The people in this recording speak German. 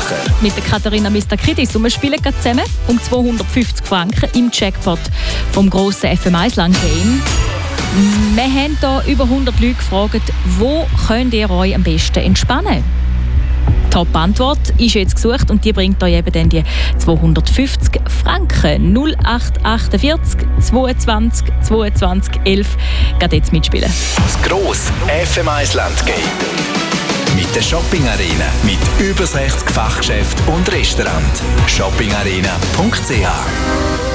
Bacher. Mit der Katharina Mistakridis und wir spielen gerade zusammen um 250 Franken im Jackpot vom grossen FM1-Lang-Game. Wir haben hier über 100 Leute gefragt, wo könnt ihr euch am besten entspannen? Top-Antwort ist jetzt gesucht und die bringt euch eben dann die 250 Franken. 0848 22 22 11. Geht jetzt mitspielen. Das grosse FM1-Land-Game. Mit der Shopping Arena. Mit über 60 Fachgeschäften und Restaurants. shoppingarena.ch